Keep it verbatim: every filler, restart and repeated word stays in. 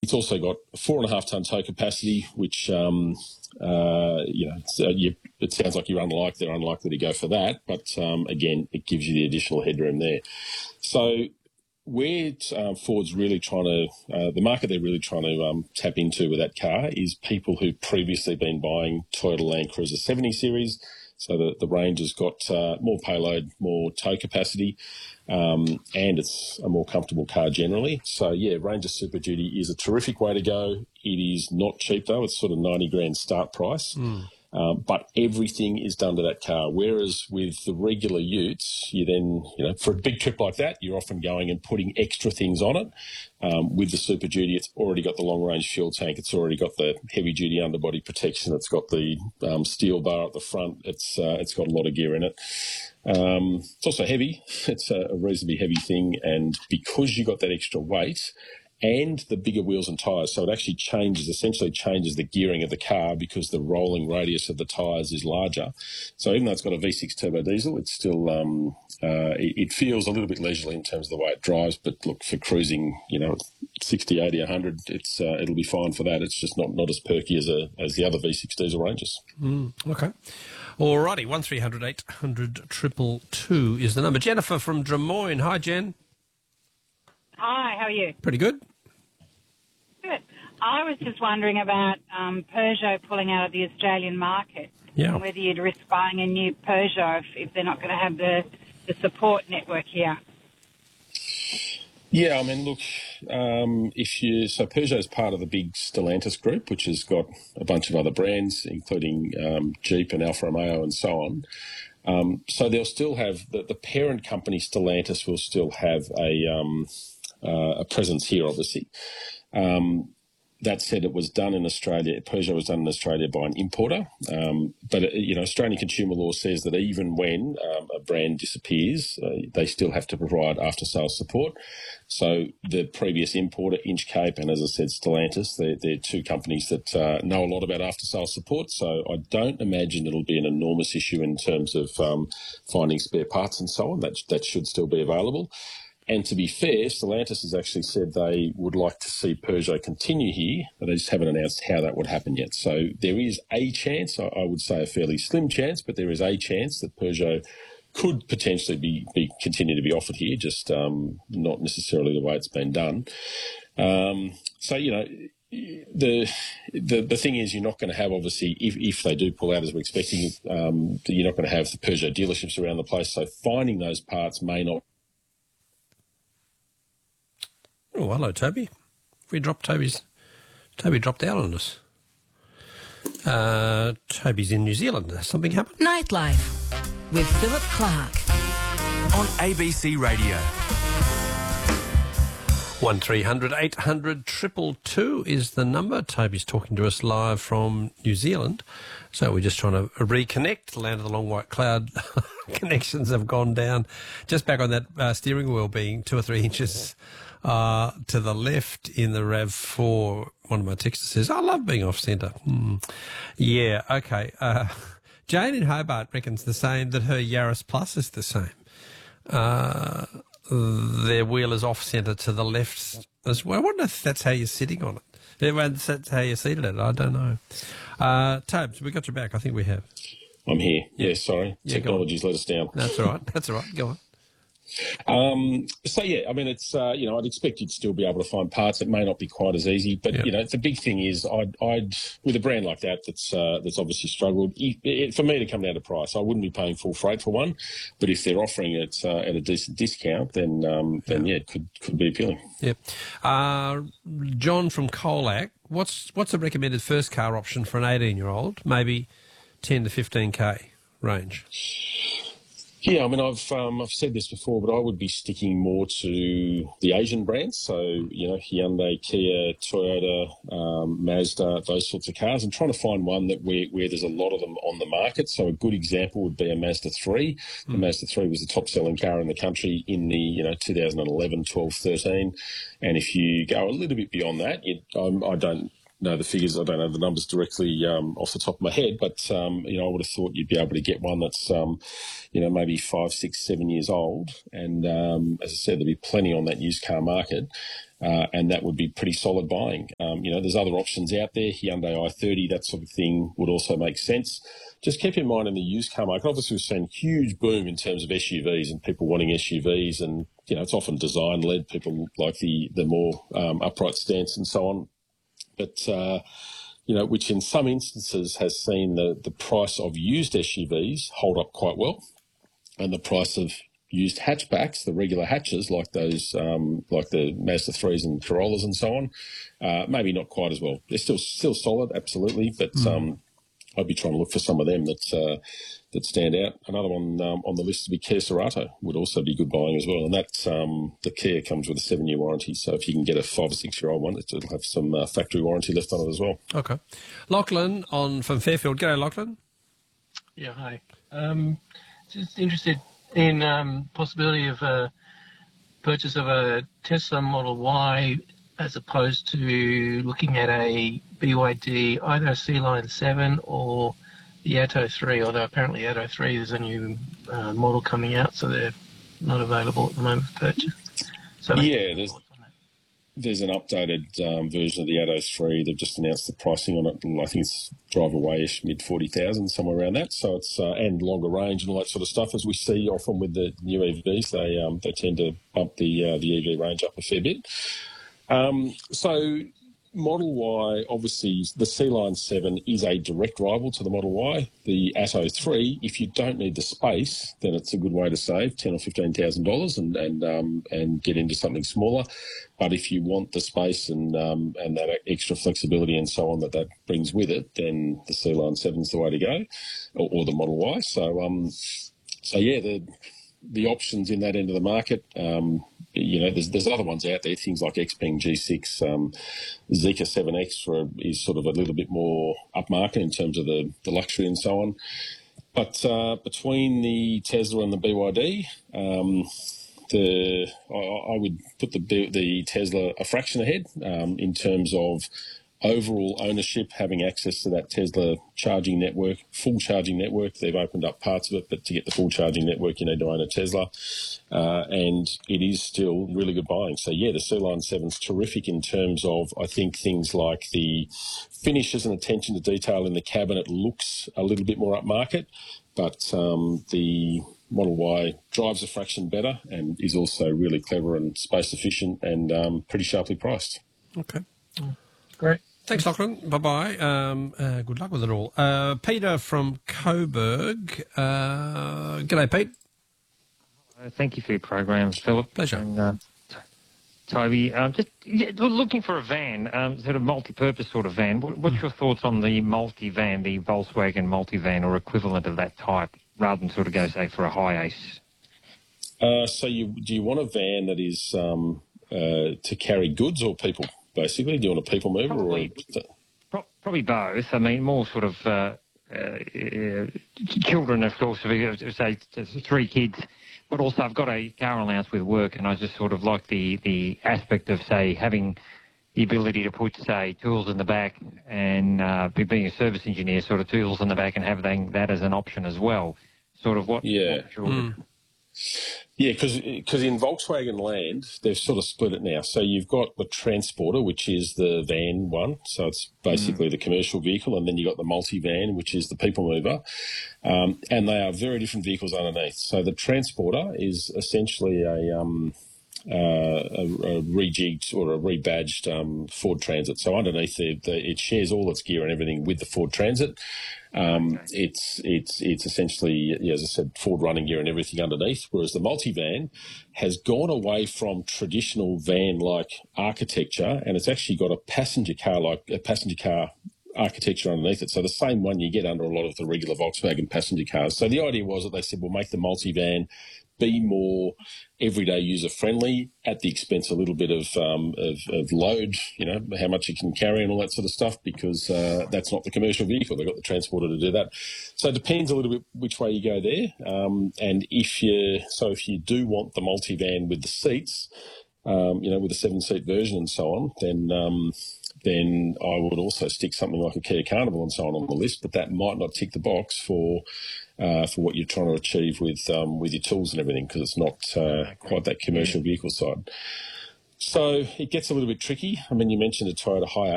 it's also got a four and a half tonne tow capacity, which um, uh, you know it's, uh, you, it sounds like you're unlikely they're unlikely to go for that, but um, again, it gives you the additional headroom there. So where uh, Ford's really trying to, uh, the market they're really trying to um, tap into with that car is people who've previously been buying Toyota Land Cruiser seventy series. So the, the range has got uh, more payload, more tow capacity, um, and it's a more comfortable car generally. So, yeah, Ranger Super Duty is a terrific way to go. It is not cheap, though. It's sort of ninety grand start price. Mm. Um, but everything is done to that car. Whereas with the regular utes, you then, you know, for a big trip like that, you're often going and putting extra things on it. Um, with the Super Duty, it's already got the long-range fuel tank. It's already got the heavy-duty underbody protection. It's got the um, steel bar at the front. It's uh, it's got a lot of gear in it. Um, it's also heavy. It's a, a reasonably heavy thing, and because you got that extra weight and the bigger wheels and tyres, so it actually changes, essentially changes the gearing of the car because the rolling radius of the tyres is larger. So even though it's got a V six turbo diesel, it's still, um, uh, it, it feels a little bit leisurely in terms of the way it drives, but look, for cruising, you know, sixty, eighty, one hundred, it's, uh, it'll be fine for that. It's just not, not as perky as a, as the other V six diesel Rangers. Mm, okay. Alrighty, one three hundred eight hundred two two is the number. Jennifer from Drummoyne. Hi, Jen. Hi, how are you? Pretty good. Good. I was just wondering about um, Peugeot pulling out of the Australian market. Yeah. And whether you'd risk buying a new Peugeot if, if they're not going to have the, the support network here. Yeah, I mean, look, um, if you so Peugeot is part of the big Stellantis group, which has got a bunch of other brands, including um, Jeep and Alfa Romeo and so on. Um, so they'll still have the, the parent company Stellantis will still have a um, uh, a presence here, obviously. Um, that said, it was done in Australia. Peugeot was done in Australia by an importer, um, but uh, you know, Australian consumer law says that even when um, a brand disappears, uh, they still have to provide after-sales support. So the previous importer, Inchcape, and as I said, Stellantis, they're, they're two companies that uh, know a lot about after-sales support. So I don't imagine it'll be an enormous issue in terms of um, finding spare parts and so on. That that should still be available. And to be fair, Stellantis has actually said they would like to see Peugeot continue here, but they just haven't announced how that would happen yet. So there is a chance, I would say a fairly slim chance, but there is a chance that Peugeot could potentially be, be continue to be offered here, just um, not necessarily the way it's been done. Um, so, you know, the, the the thing is you're not going to have, obviously, if, if they do pull out as we're expecting, um, you're not going to have the Peugeot dealerships around the place. So finding those parts may not. Oh, hello, Toby. We dropped Toby's... Toby dropped out on us. Uh, Toby's in New Zealand. Has something happened? Nightlife with Philip Clark. On A B C Radio. one three hundred eight hundred two two two is the number. Toby's talking to us live from New Zealand. So we're just trying to reconnect. The land of the long white cloud connections have gone down. Just back on that uh, steering wheel being two or three inches uh, to the left in the RAV four. One of my texters says, I love being off-centre. Hmm. Yeah, okay. Uh, Jane in Hobart reckons the same, that her Yaris Plus is the same. Uh, their wheel is off-centre to the left as well. I wonder if that's how you're sitting on it. If that's how you're seated at it. I don't know. Uh, Tobes, we got you back. I think we have. I'm here. Yeah, sorry. Yeah, Technology's let us down. That's all right. That's all right. Go on. Um, so, yeah, I mean, it's, uh, you know, I'd expect you'd still be able to find parts. It may not be quite as easy, but, yep. you know, the big thing is I'd, I'd with a brand like that that's uh, that's obviously struggled, it, it, for me to come down to price, I wouldn't be paying full freight for one, but if they're offering it uh, at a decent discount, then, um, then yeah, it could, could be appealing. Yep. Uh, John from Colac, what's, what's a recommended first car option for an eighteen-year-old, maybe ten to fifteen K range? Yeah, I mean, I've um, I've said this before, but I would be sticking more to the Asian brands. So, you know, Hyundai, Kia, Toyota, um, Mazda, those sorts of cars, and trying to find one that where, where there's a lot of them on the market. So a good example would be a Mazda three. Mm. The Mazda three was the top-selling car in the country in the, you know, two thousand eleven, twelve, thirteen. And if you go a little bit beyond that, it, I'm, I don't... know the figures, I don't know the numbers directly um, off the top of my head, but, um, you know, I would have thought you'd be able to get one that's, um, you know, maybe five, six, seven years old. And, um, as I said, there'll be plenty on that used car market. Uh, and that would be pretty solid buying. Um, you know, there's other options out there. Hyundai i thirty, that sort of thing would also make sense. Just keep in mind in the used car market, obviously we've seen huge boom in terms of S U Vs and people wanting S U Vs, and, you know, it's often design-led. People like the, the more um, upright stance and so on. But, uh, you know, which in some instances has seen the, the price of used S U Vs hold up quite well, and the price of used hatchbacks, the regular hatches like those, um, like the Mazda threes and Corollas and so on, uh, maybe not quite as well. They're still still solid, absolutely, but mm. um, I'd be trying to look for some of them that uh, that stand out. Another one um, on the list would be Kia Cerato, would also be good buying as well, and that's um, the Kia comes with a seven-year warranty, so if you can get a five or six-year-old one, it'll have some uh, factory warranty left on it as well. Okay, Lachlan on from Fairfield. G'day, Lachlan. Yeah, hi. Um, just interested in um, possibility of a purchase of a Tesla Model Y as opposed to looking at a B Y D, either a C-Line seven or the Atto three, although apparently Atto three there's a new uh, model coming out, so they're not available at the moment for purchase. So yeah, there's, there's an updated um, version of the Atto three. They've just announced the pricing on it, and I think it's drive away-ish, mid forty thousand, somewhere around that. So it's uh, and longer range and all that sort of stuff, as we see often with the new E Vs. They um, they tend to bump the uh, the E V range up a fair bit. Um, so Model Y, obviously, the C-Line seven is a direct rival to the Model Y. The Atto three, if you don't need the space, then it's a good way to save ten or fifteen thousand dollars and and um, and get into something smaller. But if you want the space and um, and that extra flexibility and so on that that brings with it, then the C-Line seven is the way to go, or, or the Model Y. So um, so yeah, the the options in that end of the market. Um, You know, there's there's other ones out there, things like Xpeng G six, um, Zeekr seven X for, is sort of a little bit more upmarket in terms of the, the luxury and so on. But uh, between the Tesla and the B Y D, um, the I, I would put the the Tesla a fraction ahead um, in terms of overall ownership, having access to that Tesla charging network, full charging network. They've opened up parts of it, but to get the full charging network, you need to own a Tesla. Uh, and it is still really good buying. So, yeah, the C-Line seven is terrific in terms of, I think, things like the finishes and attention to detail in the cabinet looks a little bit more upmarket, but um, the Model Y drives a fraction better and is also really clever and space efficient and um, pretty sharply priced. Okay. Mm. Great. Thanks, Lachlan. Bye-bye. Um, uh, good luck with it all. Uh, Peter from Coburg. Uh, g'day, Pete. Uh, thank you for your program, Philip. Pleasure. And, uh, Toby, um, just yeah, looking for a van, um, sort of multi-purpose sort of van. What, what's your thoughts on the multi-van, the Volkswagen multi-van or equivalent of that type, rather than sort of go, say, for a Hi-Ace? Uh, so you, do you want a van that is um, uh, to carry goods or people? Basically, do you want a people mover probably, or pro- probably both? I mean, more sort of uh, uh, children, of course. Say three kids, but also I've got a car allowance with work, and I just sort of like the the aspect of say having the ability to put say tools in the back, and uh, being a service engineer, sort of tools in the back, and having that as an option as well. Sort of what? Yeah. What mm. Yeah, because in Volkswagen land, they've sort of split it now. So you've got the Transporter, which is the van one. So it's basically mm. the commercial vehicle. And then you've got the multi-van, which is the people mover. Um, and they are very different vehicles underneath. So the Transporter is essentially a, um, uh, a, a rejigged or a rebadged um, Ford Transit. So underneath the, the, it shares all its gear and everything with the Ford Transit. Um, okay. It's it's it's essentially, yeah, as I said, Ford running gear and everything underneath, whereas the multivan has gone away from traditional van-like architecture, and it's actually got a passenger car-like a passenger car architecture underneath it. So the same one you get under a lot of the regular Volkswagen passenger cars. So the idea was that they said, we'll make the multivan be more everyday user friendly at the expense a little bit of, um, of of load, you know, how much it can carry and all that sort of stuff, because uh, that's not the commercial vehicle. They've got the Transporter to do that. So it depends a little bit which way you go there. Um, and if you, so if you do want the multivan with the seats, um, you know, with a seven seat version and so on, then, um, then I would also stick something like a Kia Carnival and so on on the list, but that might not tick the box for uh, for what you're trying to achieve with um, with your tools and everything, because it's not uh, quite that commercial vehicle side. So it gets a little bit tricky. I mean, you mentioned a Toyota